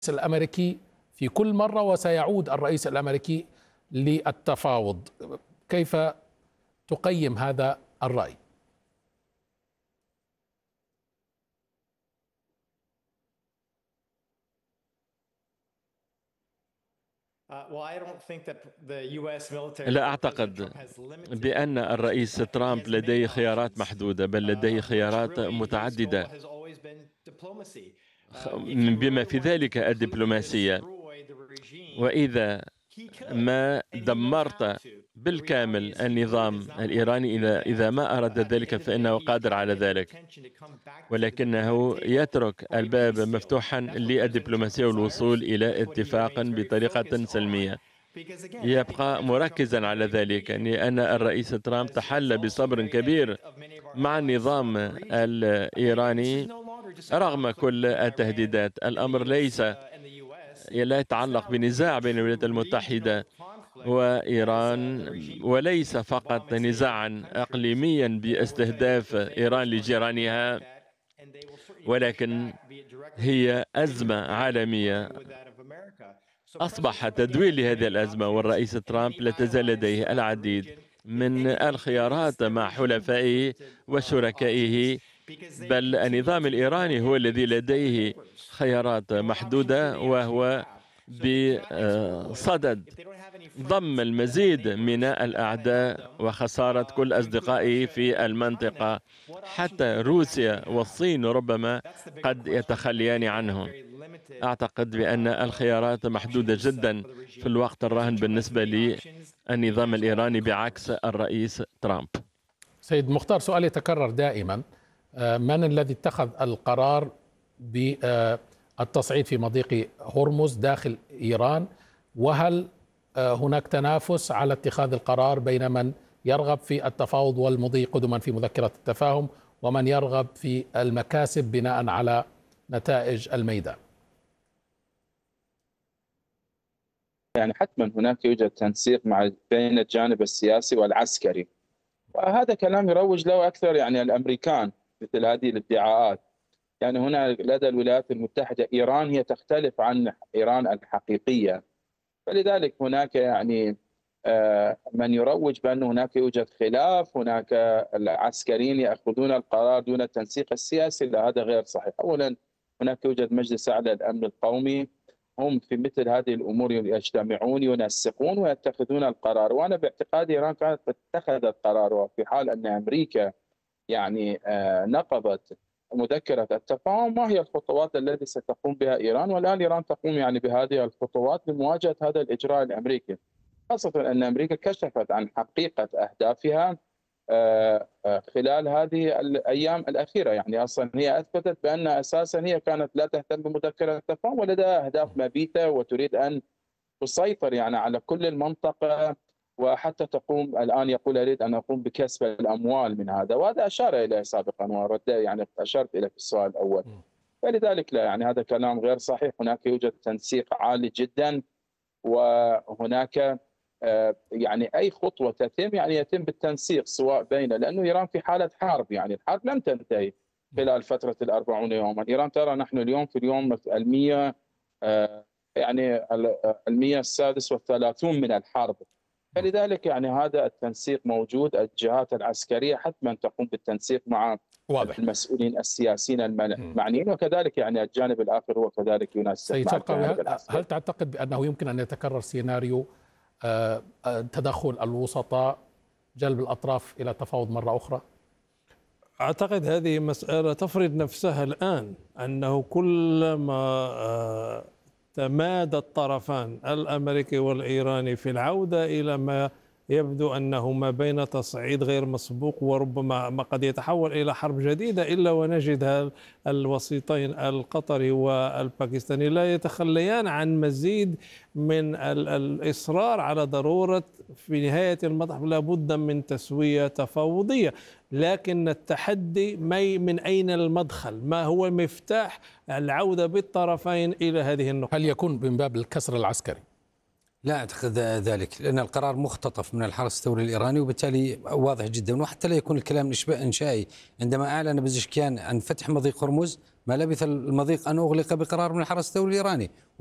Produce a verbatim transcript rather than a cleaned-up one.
الأمريكي في كل مرة وسيعود الرئيس الأمريكي للتفاوض. كيف تقيم هذا الرأي؟ لا أعتقد بأن الرئيس ترامب لديه خيارات محدودة، بل لديه خيارات متعددة بما في ذلك الدبلوماسية. وإذا ما دمرت بالكامل النظام الإيراني، إذا ما أراد ذلك فإنه قادر على ذلك، ولكنه يترك الباب مفتوحا للدبلوماسية والوصول إلى اتفاق بطريقة سلمية. يبقى مركزا على ذلك لأن الرئيس ترامب تحلى بصبر كبير مع النظام الإيراني رغم كل التهديدات. الأمر ليس لا يتعلق بنزاع بين الولايات المتحدة وإيران، وليس فقط نزاعا إقليميا باستهداف إيران لجيرانها، ولكن هي أزمة عالمية. أصبح تدوير لهذه الأزمة، والرئيس ترامب لا تزال لديه العديد من الخيارات مع حلفائه وشركائه، بل النظام الإيراني هو الذي لديه خيارات محدودة، وهو بصدد ضم المزيد من الأعداء وخسارة كل أصدقائه في المنطقة. حتى روسيا والصين ربما قد يتخليان عنه. أعتقد بأن الخيارات محدودة جدا في الوقت الراهن بالنسبة للنظام الإيراني بعكس الرئيس ترامب. سيد مختار، سؤال يتكرر دائما: من الذي اتخذ القرار بالتصعيد في مضيق هرمز داخل إيران؟ وهل هناك تنافس على اتخاذ القرار بين من يرغب في التفاوض والمضي قدما في مذكرة التفاهم ومن يرغب في المكاسب بناء على نتائج الميدان؟ يعني حتما هناك يوجد تنسيق مع بين الجانب السياسي والعسكري، وهذا كلام يروج له أكثر يعني الأمريكان مثل هذه الادعاءات. يعني هنا لدى الولايات المتحدة إيران هي تختلف عن إيران الحقيقية، فلذلك هناك يعني من يروج بأن هناك يوجد خلاف، هناك العسكريين يأخذون القرار دون التنسيق السياسي. لا، هذا غير صحيح. أولا هناك يوجد مجلس أعلى للأمن القومي، هم في مثل هذه الأمور يجتمعون ينسقون ويتخذون القرار. وأنا باعتقادي إيران كانت اتخذت قرار، وفي حال أن أمريكا يعني نقضت مذكرة التفاهم، ما هي الخطوات التي ستقوم بها إيران؟ والآن إيران تقوم يعني بهذه الخطوات لمواجهة هذا الإجراء الأمريكي، خاصة أن أمريكا كشفت عن حقيقة أهدافها خلال هذه الأيام الأخيرة. يعني أصلا هي أثبتت بأن أساسا هي كانت لا تهتم بمذكرة التفاهم ولديها أهداف مبيتة وتريد أن تسيطر يعني على كل المنطقة، وحتى تقوم الآن يقول أريد أن أقوم بكسب الأموال من هذا، وهذا أشار إليه سابقا ورد يعني أشرت إليه في السؤال الأول. فلذلك لا، يعني هذا كلام غير صحيح. هناك يوجد تنسيق عالي جدا، وهناك يعني أي خطوة تتم يعني يتم بالتنسيق سواء بين، لأنه إيران في حالة حرب، يعني الحرب لم تنتهي خلال فترة الأربعون يوما. إيران ترى نحن اليوم في اليوم المية يعني المية السادس والثلاثون من الحرب، فلذلك يعني هذا التنسيق موجود. الجهات العسكرية حتما تقوم بالتنسيق مع واضح. المسؤولين السياسيين المعنيين، وكذلك يعني الجانب الآخر هو كذلك ينسق مع الجانب العسكري. هل تعتقد بأنه يمكن أن يتكرر سيناريو تدخل الوسطاء، جلب الأطراف إلى تفاوض مرة أخرى؟ أعتقد هذه مسألة تفرض نفسها الآن، أنه كلما تمادى الطرفان الأمريكي والإيراني في العودة إلى ما يبدو أنه ما بين تصعيد غير مسبوق وربما ما قد يتحول إلى حرب جديدة، إلا ونجد الوسيطين القطري والباكستاني لا يتخليان عن مزيد من الإصرار على ضرورة في نهاية المطاف لابد من تسوية تفاوضية. لكن التحدي من أين المدخل؟ ما هو مفتاح العودة بالطرفين إلى هذه النقطة؟ هل يكون من باب الكسر العسكري؟ لا أعتقد ذلك، لأن القرار مختطف من الحرس الثوري الإيراني، وبالتالي واضح جدا. وحتى لا يكون الكلام إنشائي، عندما أعلن بزشكيان عن فتح مضيق هرمز ما لبث المضيق أن أغلق بقرار من الحرس الثوري الإيراني.